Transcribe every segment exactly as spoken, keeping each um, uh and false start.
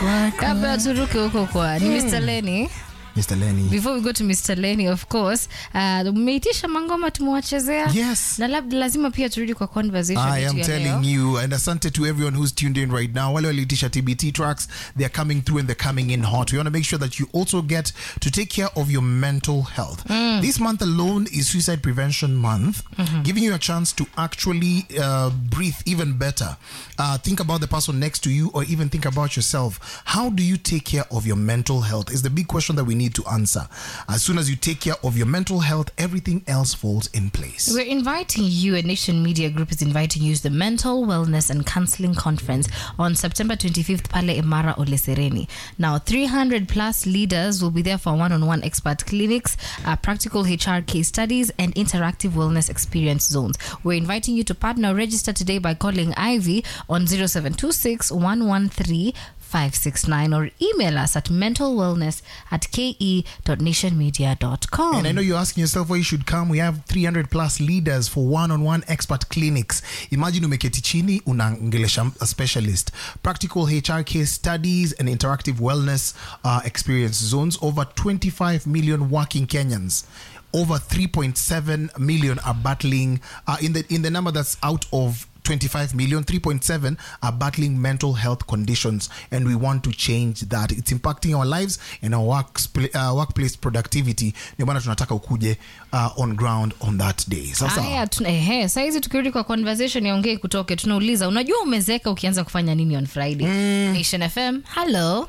cry, cry. Kabla turuke huko kwa ni Mister Lenny. Mister Lenny. Before we go to Mister Lenny, of course, uh, umeitisha mangoma tumewachezea. Yes. Na labda lazima pia turudi kwa conversation. I am telling you, and asante to everyone who's tuned in right now. Wale waliitisha T B T tracks, they're coming through and they're coming in hot. We want to make sure that you also get to take care of your mental health. Mm. This month alone is Suicide Prevention Month, mm-hmm. giving you a chance to actually uh, breathe even better. Uh, think about the person next to you, or even think about yourself. How do you take care of your mental health is the big question that we need to answer. As soon as you take care of your mental health, everything else falls in place. We're inviting you, a Nation Media Group is inviting you to the Mental Wellness and Counseling Conference on September twenty-fifth, Pale Imara Ole Sereni. Now, three hundred plus leaders will be there for one-on-one expert clinics, uh, practical H R case studies, and interactive wellness experience zones. We're inviting you to partner. Register today by calling Ivy on zero seven two six, one one three, five six nine or email us at mentalwellness at ke dot nation media dot com. And I know you're asking yourself where you should come. We have three hundred plus leaders for one-on-one expert clinics. Imagine umeketi chini unaongelesha a specialist. Practical H R case studies and interactive wellness uh, experience zones. Over twenty-five million working Kenyans. Over three point seven million are battling uh, in the in the number that's out of twenty-five million, three point seven are battling mental health conditions, and we want to change that. It's impacting our lives and our work, uh, workplace productivity. Ndio maana tunataka ukuje uh, on ground on that day. Sasa haya tuna ehe sasa hizi tukirudi kwa conversation yaongee kutoke, tunauliza unajua umezeka ukianza kufanya nini on Friday? mm. Nation F M. Hello.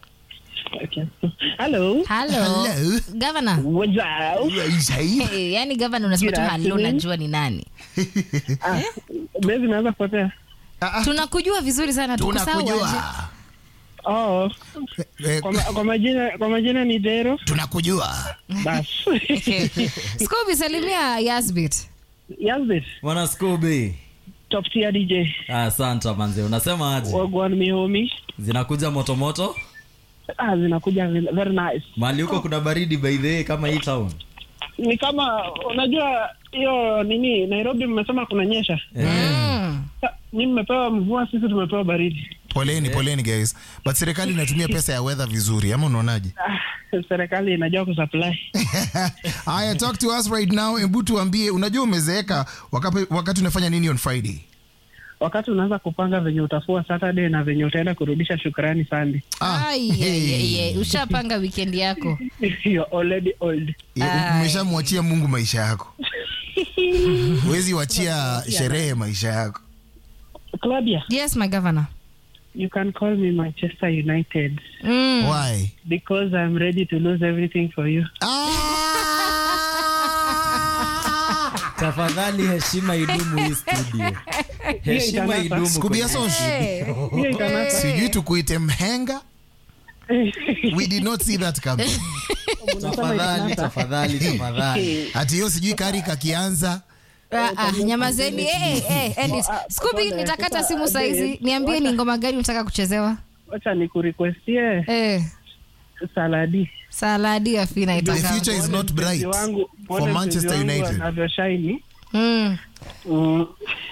Okay. Hello. Hello. Hello. Governor. What's up? Hey, yani governor unasema tu hello, unajua ni nani? Ah, bezi naanza kupotea. Tunakujua vizuri sana, tukusahau. Tunakujua. Oh. Kwa, kwa majina kwa majina ni Dero. Tunakujua. Bas. Scooby salimia Yasbit. Yasbit. Wana Scooby. Top tier D J. Ah, asante manze. Unasema aje? Wagwan mi homie. Zinakuja moto moto? Ah, zinakuja very nice. Mali huko kuna baridi by the way kama hii town. Ni kama unajua hiyo nini Nairobi mmesema kuna nyesha. Mm. Ni mmepewa mvua, sisi tumepewa baridi. Poleni, poleni guys. But serikali inatumia pesa ya weather vizuri. Ama unaonaje? Ah, serikali inajua kusupply. Aya, talk to us right now. Hebu tuambie, unajua umezeeka wakati wakati unafanya nini on Friday? Wakati unaanza kupanga venye utafua Saturday na venye utaenda kurudisha shukrani Sunday. Ah, Ay, hey. yeah, yeah. Ushapanga weekend yako. You're already old. Umeshamwachia Mungu maisha yako. Huwezi wachia sherehe maisha yako. Claudia. Yes, my governor. You can call me Manchester United. Mm. Why? Because I'm ready to lose everything for you. Tafadhali heshima idumu hii studio. Heshima idumu. Scooby Sosh. Sijui tukuite mhenga. We did not see that coming. Tafadhali, tafadhali, tafadhali. Ati hiyo sijui kari kakianza. Ah, ah, nyamazeni. Eh, eh, edit. Scooby, nitakata simu saizi. Niambie ni ngoma gani unataka kuchezewa? Wacha nikurequestie. Eh. Saladi. Saladi afina itaka. The future is not bright for Manchester United. Anavyo shine. Mm. Mm.